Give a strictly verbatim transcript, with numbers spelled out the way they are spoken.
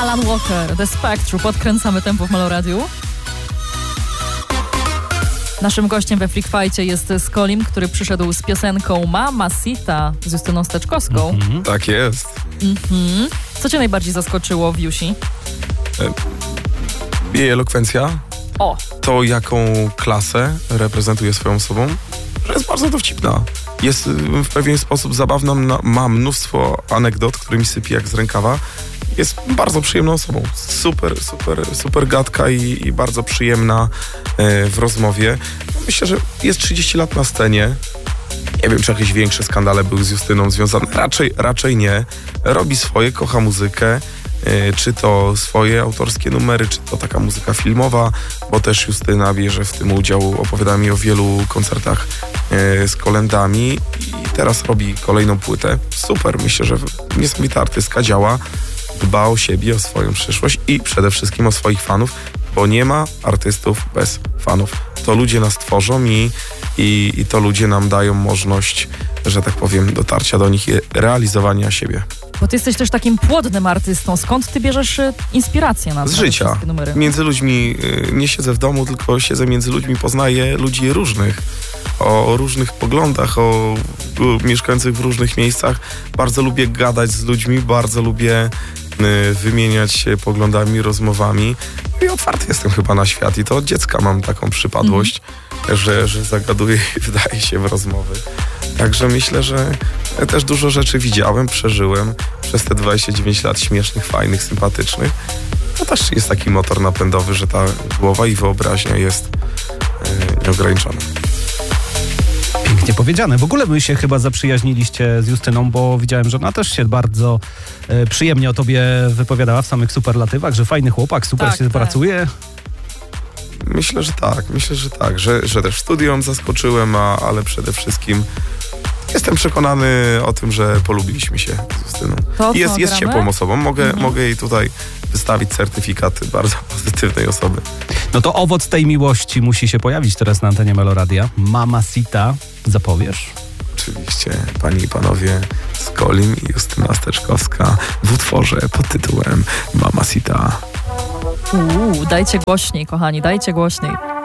Alan Walker, The Spectrum. Podkręcamy tempo w Meloradiu. Naszym gościem we Freak Fight'cie jest Skolim, który przyszedł z piosenką Mamacita z Justyną Steczkowską. Mm-hmm. Tak jest. Mm-hmm. Co cię najbardziej zaskoczyło w Jusi? Jej elokwencja. O. To, jaką klasę reprezentuje swoją osobą, że jest bardzo dowcipna. Jest w pewien sposób zabawna, ma mnóstwo anegdot, którymi sypie jak z rękawa. Jest bardzo przyjemną osobą. Super, super, super gadka i, i bardzo przyjemna e, w rozmowie. Myślę, że jest trzydzieści lat na scenie. Nie wiem, czy jakieś większe skandale były z Justyną związane. Raczej, raczej nie. Robi swoje, kocha muzykę. E, czy to swoje autorskie numery, czy to taka muzyka filmowa, bo też Justyna bierze w tym udział. Opowiada mi o wielu koncertach e, z kolędami i teraz robi kolejną płytę. Super, myślę, że niesamowita artystka, działa, dba o siebie, o swoją przyszłość i przede wszystkim o swoich fanów, bo nie ma artystów bez fanów. To ludzie nas tworzą i, i, i to ludzie nam dają możliwość, że tak powiem, dotarcia do nich i realizowania siebie. Bo ty jesteś też takim płodnym artystą. Skąd ty bierzesz inspirację na Z życia. numery? Między ludźmi, nie siedzę w domu, tylko siedzę między ludźmi, poznaję ludzi różnych, o różnych poglądach, o, o mieszkających w różnych miejscach. Bardzo lubię gadać z ludźmi, bardzo lubię y, wymieniać się poglądami, rozmowami i otwarty jestem chyba na świat i to od dziecka mam taką przypadłość, mm. że, że zagaduję i wdaję się w rozmowy. Także myślę, że ja też dużo rzeczy widziałem, przeżyłem przez te dwadzieścia dziewięć lat śmiesznych, fajnych, sympatycznych. To też jest taki motor napędowy, że ta głowa i wyobraźnia jest yy, nieograniczona. Pięknie powiedziane. W ogóle wy się chyba zaprzyjaźniliście z Justyną, bo widziałem, że ona też się bardzo e, przyjemnie o tobie wypowiadała w samych superlatywach, że fajny chłopak, super tak, się tak. pracuje. Myślę, że tak. Myślę, że tak. Że, że też studium zaskoczyłem, a, ale przede wszystkim jestem przekonany o tym, że polubiliśmy się z Justyną. To, jest, jest ciepłą osobą. Mogę, mhm. mogę jej tutaj wystawić certyfikat bardzo pozytywnej osoby. No to owoc tej miłości musi się pojawić teraz na antenie Meloradia. Mamacita, zapowiesz? Oczywiście, panie i panowie, Skolim i Justyna Steczkowska w utworze pod tytułem Mamacita. Uuu, dajcie głośniej, kochani, dajcie głośniej.